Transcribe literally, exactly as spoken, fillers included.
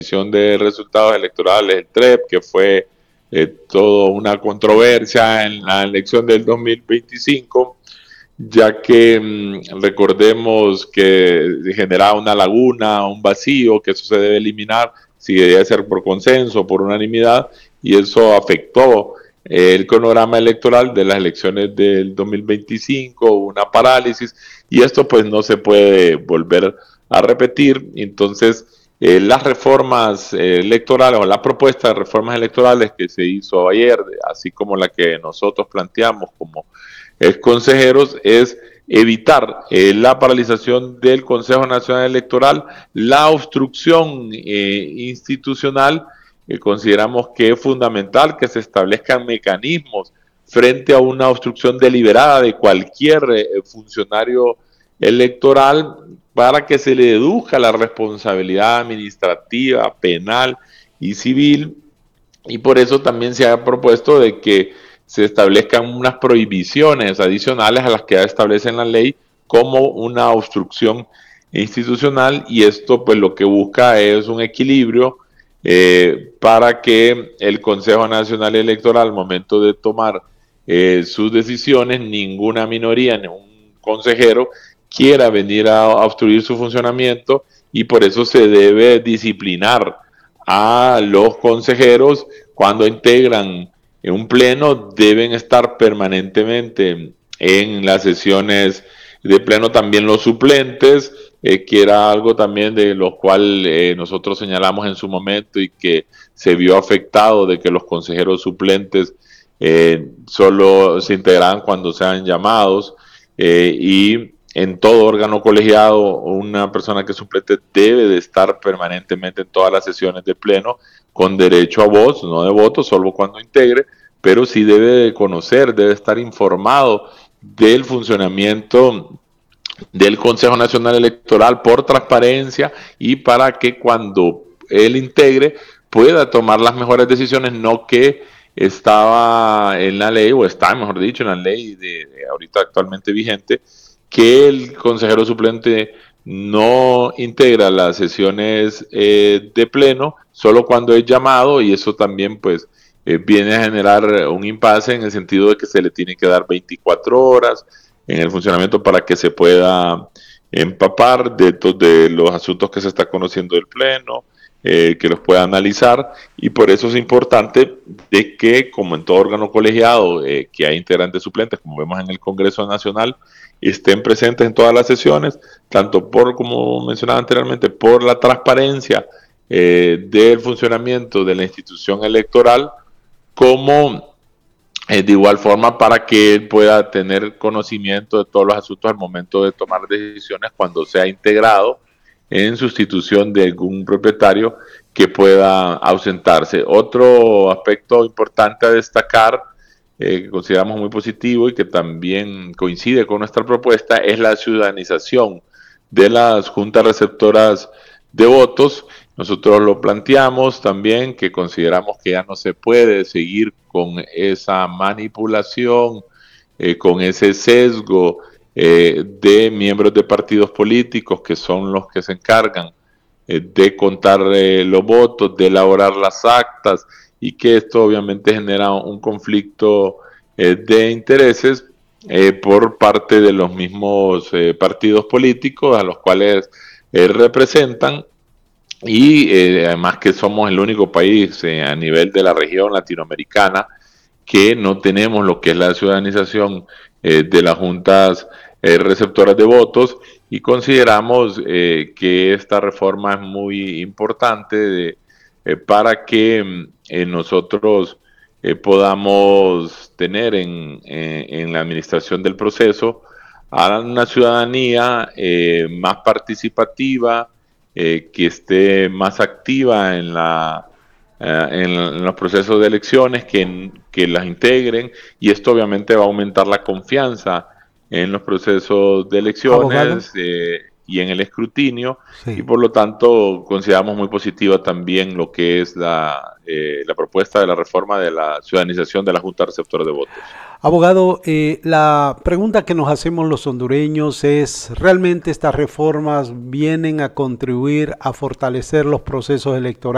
de resultados electorales, el T R E P, que fue eh, toda una controversia en la elección del dos mil veinticinco, ya que mmm, recordemos que generaba una laguna, un vacío, que eso se debe eliminar, si debe ser por consenso, por unanimidad, y eso afectó eh, el cronograma electoral de las elecciones del dos mil veinticinco, una parálisis, y esto pues no se puede volver a repetir. Entonces, Eh, las reformas eh, electorales o la propuesta de reformas electorales que se hizo ayer, así como la que nosotros planteamos como eh, consejeros, es evitar eh, la paralización del Consejo Nacional Electoral, la obstrucción eh, institucional. Eh, consideramos que es fundamental que se establezcan mecanismos frente a una obstrucción deliberada de cualquier eh, funcionario electoral, para que se le deduzca la responsabilidad administrativa, penal y civil, y por eso también se ha propuesto de que se establezcan unas prohibiciones adicionales a las que ya establece en la ley, como una obstrucción institucional, y esto pues lo que busca es un equilibrio eh, para que el Consejo Nacional Electoral, al momento de tomar eh, sus decisiones, ninguna minoría, ningún consejero quiera venir a, a obstruir su funcionamiento, y por eso se debe disciplinar a los consejeros cuando integran en un pleno. Deben estar permanentemente en las sesiones de pleno también los suplentes, eh, que era algo también de lo cual eh, nosotros señalamos en su momento y que se vio afectado, de que los consejeros suplentes eh, solo se integraban cuando sean llamados, eh, y en todo órgano colegiado una persona que es suplente debe de estar permanentemente en todas las sesiones de pleno, con derecho a voz, no de voto, solo cuando integre, pero sí debe de conocer, debe estar informado del funcionamiento del Consejo Nacional Electoral por transparencia, y para que cuando él integre pueda tomar las mejores decisiones, no que estaba en la ley, o está, mejor dicho, en la ley de, de ahorita actualmente vigente, que el consejero suplente no integra las sesiones eh, de pleno solo cuando es llamado, y eso también pues eh, viene a generar un impasse, en el sentido de que se le tiene que dar veinticuatro horas en el funcionamiento para que se pueda empapar de, de los asuntos que se está conociendo del pleno, eh, que los pueda analizar, y por eso es importante de que, como en todo órgano colegiado, eh, que hay integrantes suplentes, como vemos en el Congreso Nacional, estén presentes en todas las sesiones, tanto por, como mencionaba anteriormente, por la transparencia eh, del funcionamiento de la institución electoral, como eh, de igual forma para que él pueda tener conocimiento de todos los asuntos al momento de tomar decisiones, cuando sea integrado en sustitución de algún propietario que pueda ausentarse. Otro aspecto importante a destacar, eh, que consideramos muy positivo y que también coincide con nuestra propuesta, es la ciudadanización de las juntas receptoras de votos. Nosotros lo planteamos también, que consideramos que ya no se puede seguir con esa manipulación, eh, con ese sesgo eh, de miembros de partidos políticos, que son los que se encargan eh, de contar eh, los votos, de elaborar las actas, y que esto obviamente genera un conflicto eh, de intereses eh, por parte de los mismos eh, partidos políticos a los cuales eh, representan, y eh, además que somos el único país eh, a nivel de la región latinoamericana que no tenemos lo que es la ciudadanización eh, de las juntas eh, receptoras de votos, y consideramos eh, que esta reforma es muy importante de, eh, para que eh, nosotros eh, podamos tener en, en, en la administración del proceso a una ciudadanía eh, más participativa, eh, que esté más activa en la Uh, en, en los procesos de elecciones, que, que las integren, y esto obviamente va a aumentar la confianza en los procesos de elecciones eh, y en el escrutinio, sí. Y por lo tanto consideramos muy positiva también lo que es la, eh, la propuesta de la reforma de la ciudadanización de la Junta Receptora de Votos. Abogado, eh, la pregunta que nos hacemos los hondureños es, ¿realmente estas reformas vienen a contribuir a fortalecer los procesos electorales